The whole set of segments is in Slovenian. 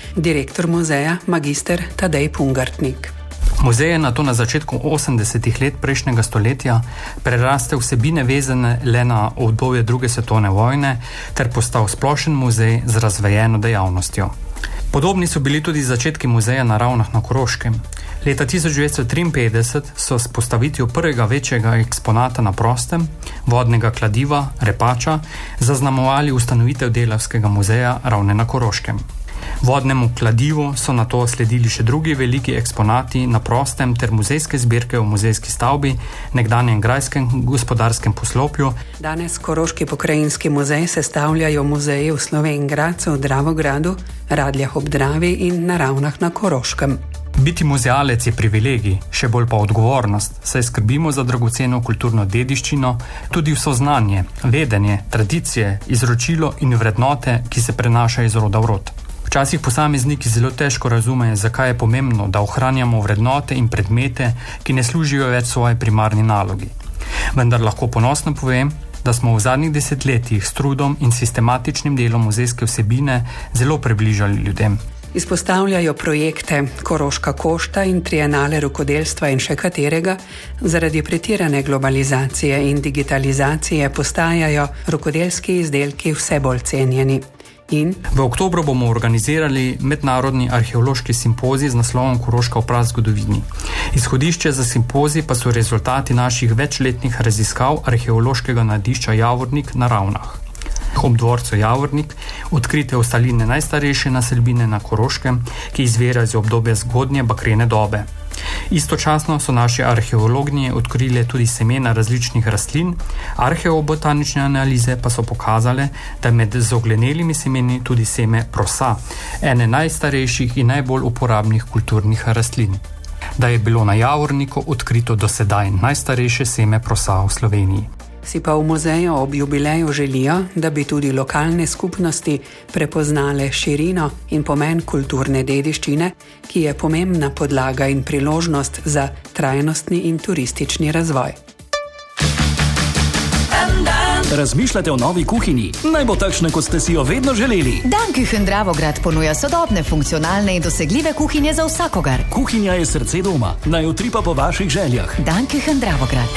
direktor muzeja magister Tadej Pungartnik. Muzej je nato na začetku 80. let prejšnjega stoletja prerastel vsebine vezane le na obdobje druge svetovne vojne ter postal splošen muzej z razvejeno dejavnostjo. Podobni so bili tudi začetki muzeja na Ravnah na Koroškem. Leta 1953 so s postavitvijo prvega večjega eksponata na prostem, vodnega kladiva, repača, zaznamovali ustanovitev Delavskega muzeja Ravne na Koroškem. Vodnemu kladivu so nato sledili še drugi veliki eksponati na prostem ter muzejske zbirke v muzejski stavbi, nekdanjem grajskem gospodarskem poslopju. Danes Koroški pokrajinski muzej sestavljajo muzeji v Slovenj Gradcu, Dravogradu, Radljah ob Dravi in na Ravnah na Koroškem. Biti muzealec je privilegij, še bolj pa odgovornost, saj skrbimo za dragoceno kulturno dediščino, tudi vso znanje, vedenje, tradicije, izročilo in vrednote, ki se prenašajo iz roda v rod. Včasih posamezniki zelo težko razumejo, zakaj je pomembno, da ohranjamo vrednote in predmete, ki ne služijo več svoji primarni nalogi. Vendar lahko ponosno povem, da smo v zadnjih desetletjih s trudom in sistematičnim delom muzejske vsebine zelo približali ljudem. Izpostavljajo projekte Koroška košta in trienale rokodelstva in še katerega, zaradi pretirane globalizacije in digitalizacije postajajo rokodelski izdelki vse bolj cenjeni. In v oktobru bomo organizirali mednarodni arheološki simpozij z naslovom Koroška v prazgodovini. Izhodišče za simpozij pa so rezultati naših večletnih raziskav arheološkega najdišča Javornik na Ravnah. Ob dvorcu Javornik odkrite ostaline najstarejše naselbine na Koroškem, ki izvirajo iz obdobja zgodnje bakrene dobe. Istočasno so naši arheologinje odkrile tudi semena različnih rastlin, arheobotanične analize pa so pokazale, da med zoglenelimi semeni tudi seme prosa, ene najstarejših in najbolj uporabnih kulturnih rastlin. Da je bilo na Javorniku odkrito do sedaj najstarejše seme prosa v Sloveniji. Si pa v muzeju ob jubileju želijo, da bi tudi lokalne skupnosti prepoznale širino in pomen kulturne dediščine, ki je pomembna podlaga in priložnost za trajnostni in turistični razvoj. Razmišljate o novi kuhinji? Naj bo takšna, kot ste si jo vedno želeli. Danküchen Dravograd ponuja sodobne, funkcionalne in dosegljive kuhinje za vsakogar. Kuhinja je srce doma, naj utripa po vaših željah. Danküchen Dravograd.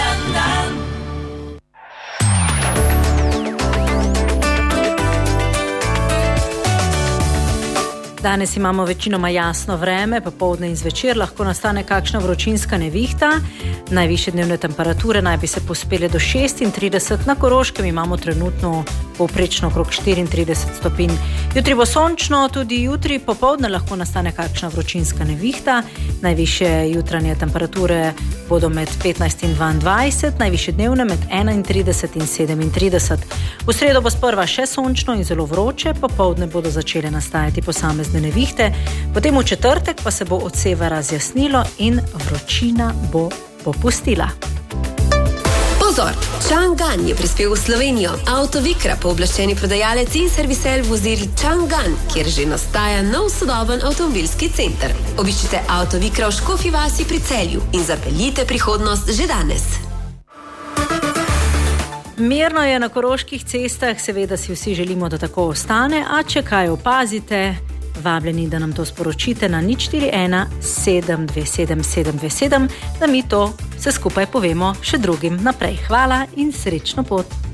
Danes imamo večinoma jasno vreme, popoldne in zvečer lahko nastane kakšna vročinska nevihta. Najvišje dnevne temperature naj bi se povzpele do 36, na Koroškem imamo trenutno povprečno okrog 34 stopinj. Jutri bo sončno, tudi jutri popoldne lahko nastane kakšna vročinska nevihta. Najvišje jutranje temperature bodo med 15 in 22, najvišje dnevne med 31 in 37. V sredo bo sprva še sončno in zelo vroče, popoldne bodo začele nastajati posamezne nevihte, potem v četrtek pa se bo od severa zjasnilo in vročina bo popustila. Pozor! Chang'an je prispel v Slovenijo. Autovikra, pooblaščeni prodajalec in servisel vozil Chang'an, kjer že nastaja nov sodoben avtomobilski center. Obiščite Autovikra v Škofji vasi pri Celju in zapeljite prihodnost že danes. Mirno je na koroških cestah, seveda si vsi želimo, da tako ostane, a če kaj opazite, vabljeni, da nam to sporočite na 041 727 727, da mi to vse skupaj povemo še drugim naprej. Hvala in srečno pot!